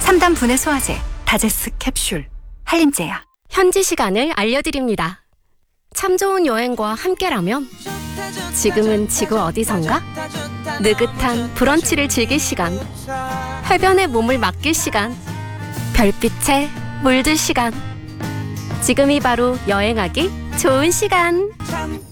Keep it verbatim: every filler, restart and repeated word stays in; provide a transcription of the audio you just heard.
삼 단 분해 소화제 다제스 캡슐 한림제약. 현지 시간을 알려드립니다. 참 좋은 여행과 함께라면 지금은 지구 어디선가? 느긋한 브런치를 즐길 시간, 해변에 몸을 맡길 시간, 별빛에 물들 시간. 지금이 바로 여행하기 좋은 시간.